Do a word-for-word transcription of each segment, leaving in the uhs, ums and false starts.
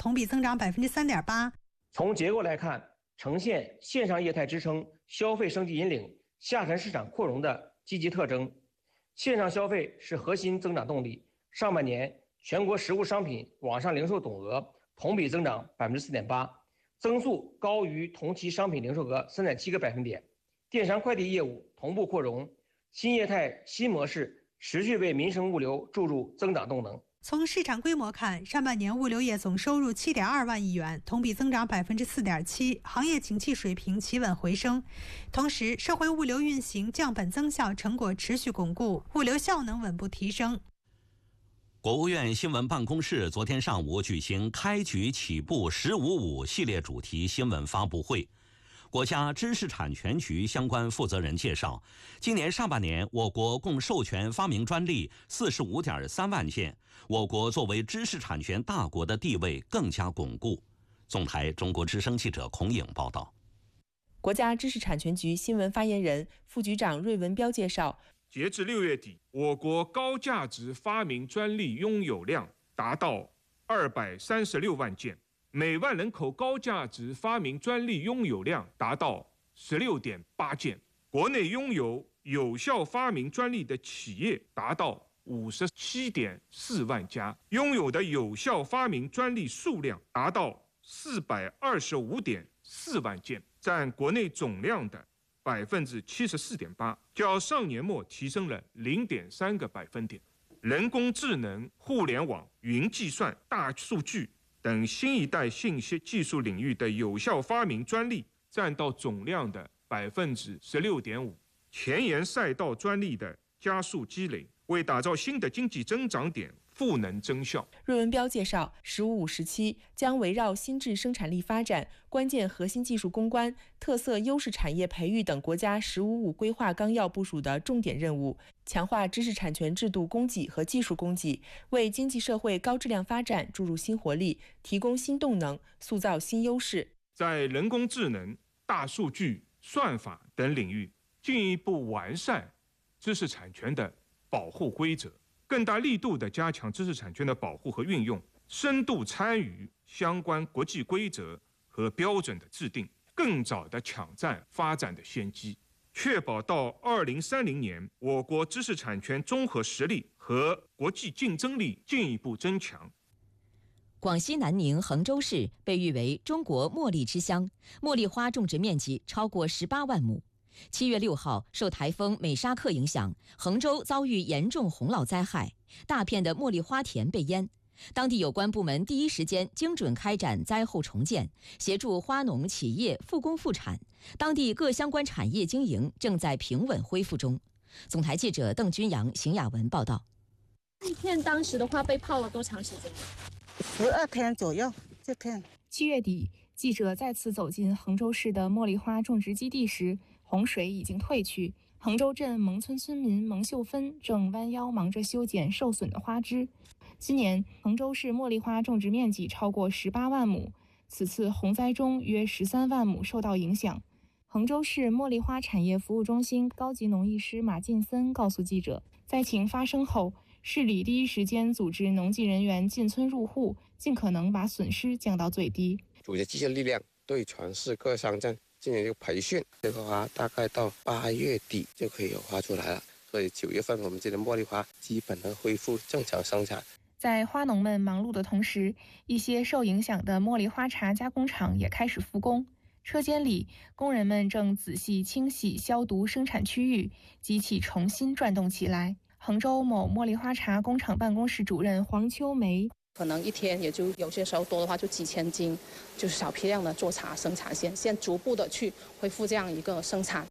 同比增长百分之三点八。 从结构来看，呈现线上业态支撑、消费升级引领、下沉市场扩容的积极特征。线上消费是核心增长动力。上半年全国实物商品网上零售总额同比增长百分之四点八，增速高于同期商品零售额三点七个百分点。电商快递业务同步扩容，新业态新模式持续为民生物流注入增长动能。 从市场规模看，上半年物流业总收入 七点二万亿元，同比增长百分之四点七，行业景气水平企稳回升。同时，社会物流运行降本增效成果持续巩固，物流效能稳步提升。 国务院新闻办公室昨天上午举行开局起步十五五系列主题新闻发布会。国家知识产权局相关负责人介绍，今年上半年我国共授权发明专利 四十五点三万件，我国作为知识产权大国的地位更加巩固。总台中国之声记者孔颖报道。 国家知识产权局新闻发言人、副局长芮文彪介绍， 截至六月底，我国高价值发明专利拥有量达到二百三十六万件，每万人口高价值发明专利拥有量达到十六点八件，国内拥有有效发明专利的企业达到五十七点四万家，拥有的有效发明专利数量达到四百二十五点四万件，占国内总量的百分之七十四点八，较上年末提升了零点三个百分点。人工智能、互联网、云计算、大数据等新一代信息技术领域的有效发明专利占到总量的百分之十六点五，前沿赛道专利的加速积累，为打造新的经济增长点赋能增效。 芮文彪介绍，十五五时期将围绕新质生产力发展、关键核心技术攻关、特色优势产业培育等国家“十五五”规划纲要部署的重点任务，强化知识产权制度供给和技术供给，为经济社会高质量发展注入新活力，提供新动能，塑造新优势。 在人工智能、大数据、算法等领域，进一步完善知识产权的保护规则，更大力度地加强知识产权的保护和运用，深度参与相关国际规则和标准的制定，更早地抢占发展的先机，确保到二零三零年，我国知识产权综合实力和国际竞争力进一步增强。 广西南宁衡州市被誉为中国茉莉之乡，茉莉花种植面积超过十八万亩。七月六号，受台风美沙克影响，衡州遭遇严重洪涝灾害，大片的茉莉花田被淹。当地有关部门第一时间精准开展灾后重建，协助花农企业复工复产。当地各相关产业经营正在平稳恢复中。总台记者邓君阳、邢雅文报道。 这片当时的话被泡了多长时间？ 十二天左右。这片七月底，记者再次走进衡州市的茉莉花种植基地时，洪水已经退去。衡州镇蒙村村民蒙秀芬正弯腰忙着修剪受损的花枝。今年衡州市茉莉花种植面积超过十八万亩，此次洪灾中约十三万亩受到影响。衡州市茉莉花产业服务中心高级农艺师马进森告诉记者，灾情发生后，市里第一时间组织农技人员进村入户，尽可能把损失降到最低。 组织机械力量对全市各乡镇进行一个培训，这个花大概到八月底就可以有花出来了，所以九月份我们这的茉莉花基本能恢复正常生产。 在花农们忙碌的同时，一些受影响的茉莉花茶加工厂也开始复工。车间里，工人们正仔细清洗消毒生产区域，机器重新转动起来。衡州某茉莉花茶工厂办公室主任黄秋梅， 可能一天也就有些时候多的话就几千斤，就是小批量的做茶生产线，现逐步的去恢复这样一个生产。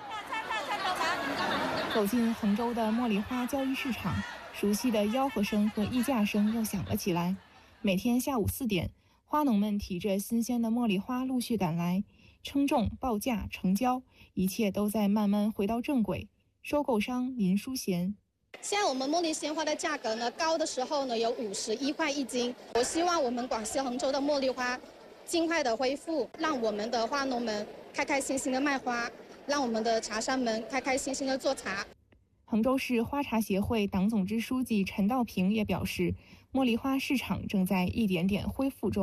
走进衡州的茉莉花交易市场，熟悉的吆喝声和议价声又响了起来。每天下午四点，花农们提着新鲜的茉莉花陆续赶来，称重、报价、成交，一切都在慢慢回到正轨。收购商林淑贤， 现在我们茉莉鲜花的价格呢，高的时候呢有五十一块一斤。我希望我们广西衡州的茉莉花尽快的恢复，让我们的花农们开开心心的卖花，让我们的茶商们开开心心的做茶。 衡州市花茶协会党总支书记陈道平也表示，茉莉花市场正在一点点恢复中。